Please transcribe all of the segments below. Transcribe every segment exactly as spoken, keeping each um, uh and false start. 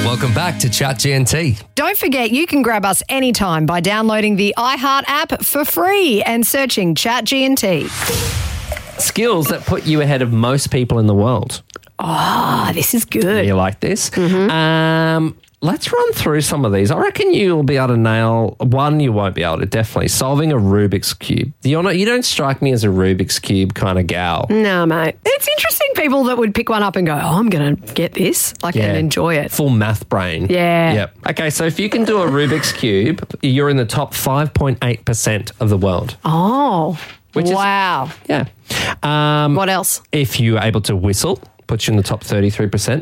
Welcome back to Chat G N T. Don't forget, you can grab us anytime by downloading the iHeart app for free and searching Chat G N T. Skills that put you ahead of most people in the world. Oh, this is good. You like this? Mm-hmm. Um, let's run through some of these. I reckon you'll be able to nail one. You won't be able to, definitely. Solving a Rubik's Cube. You're not, you don't strike me as a Rubik's Cube kind of gal. No, mate. It's interesting people that would pick one up and go, oh, I'm going to get this, like, Yeah. and enjoy it. Full math brain. Yeah. Yep. Okay, so if you can do a Rubik's Cube, you're in the top five point eight percent of the world. Oh, Which is- wow. Yeah. Um, What else? If you're able to whistle, puts you in the top thirty-three percent.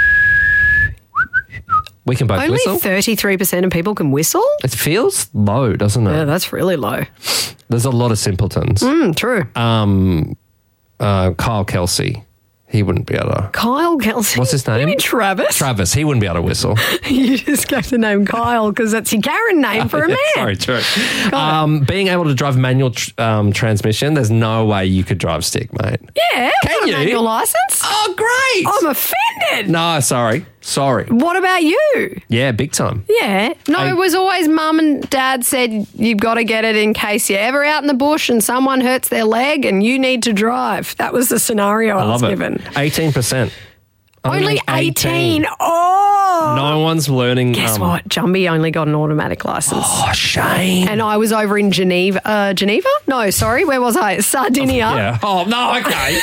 We can both Only whistle. thirty-three percent of people can whistle? It feels low, doesn't it? Yeah, that's really low. There's a lot of simpletons. Mm, true. Um, uh, Kyle Kelsey, he wouldn't be able to. Kyle Kelsey. What's his name? You mean Travis? Travis, he wouldn't be able to whistle. You just gave the name Kyle because that's your Karen name for a man. Sorry, true. Um, being able to drive manual tr- um, transmission, there's no way you could drive stick, mate. Yeah, I've Can got a you? manual license. Oh, great. I'm offended. No, sorry. Sorry. What about you? Yeah, big time. Yeah. No, I- it was always mum and dad said you've got to get it in case you're ever out in the bush and someone hurts their leg and you need to drive. That was the scenario I, I was love it. given. eighteen percent. Only eighteen. Oh. No one's learning. Guess um, what? Jumbie only got an automatic license. Oh, shame. And I was over in Geneva. Uh, Geneva? No, sorry. Where was I? Sardinia. Yeah. Oh, no, okay.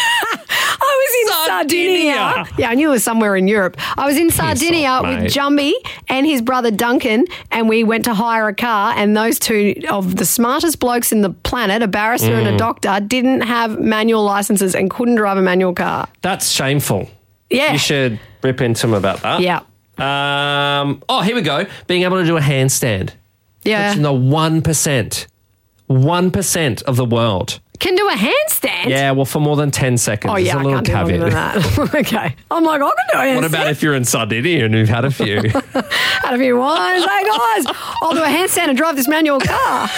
I was in Sardinia. Sardinia. Yeah, I knew it was somewhere in Europe. I was in Sardinia off, with mate. Jumbie and his brother Duncan, and we went to hire a car, and those two of the smartest blokes in the planet, a barrister and Mm. a doctor, didn't have manual licenses and couldn't drive a manual car. That's shameful. Yeah. You should rip into him about that. Yeah. Um. Oh, here we go. Being able to do a handstand. Yeah. That's in the one percent. one percent of the world. Can do a handstand? Yeah, well, for more than ten seconds. Oh, There's yeah, a I little can't do more than that. Okay. I'm like, I can do a handstand. What about if you're in Sardinia and you've had a few? Had a few wines. Hey, guys, I'll do a handstand and drive this manual car.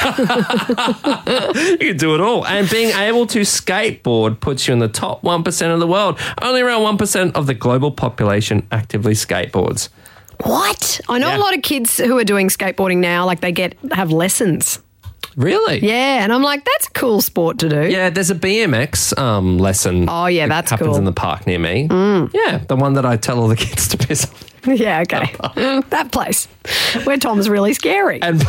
You can do it all. And being able to skateboard puts you in the top one percent of the world. Only around one percent of the global population actively skateboards. What? I know Yeah. a lot of kids who are doing skateboarding now, like they get have lessons. Really? Yeah, and I'm like, that's a cool sport to do. Yeah, there's a B M X um, lesson. Oh, yeah, that that's happens cool. in the park near me. Yeah, the one that I tell all the kids to piss on. Yeah, okay. That place where Tom's really scary. And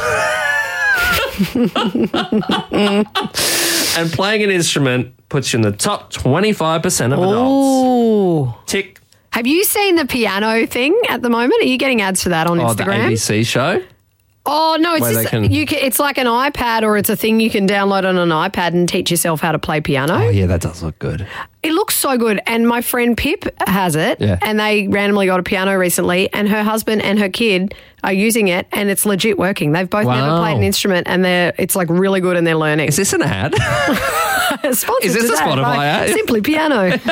and playing an instrument puts you in the top twenty-five percent of adults. Ooh. Tick. Have you seen the piano thing at the moment? Are you getting ads for that on Oh, the Instagram? A B C show. Oh no, it's Where just they can- you can, it's like an iPad or it's a thing you can download on an iPad and teach yourself how to play piano. Oh, yeah, that does look good. It looks so good. And my friend Pip has it. Yeah. And they randomly got a piano recently, and her husband and her kid are using it, and it's legit working. They've both never Wow. played an instrument, and they're it's like really good, and they're learning. Is this an ad? Sponsored is this a today Spotify by ad? Simply Piano. Anyway,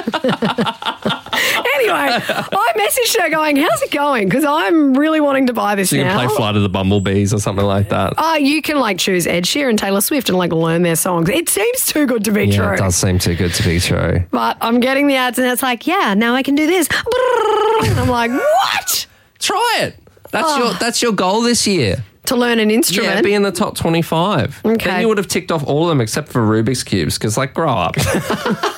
I messaged her going, "How's it going?" Because I'm really wanting to buy this So you now. can play Flight of the Bumblebees or something like that. Oh, you can like choose Ed Sheeran, Taylor Swift, and like learn their songs. It seems too good to be Yeah, true. it does seem too good to be true. But I'm getting the ads, and it's like, yeah, now I can do this. And I'm like, what? Try it. That's Oh. your that's your goal this year. To learn an instrument. Yeah, be in the top twenty-five. Okay. Then you would have ticked off all of them except for Rubik's Cubes because, like, grow up.